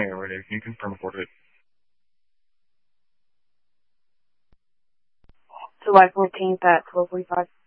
morning already. Can you confirm a court date? July 14th at 12:45.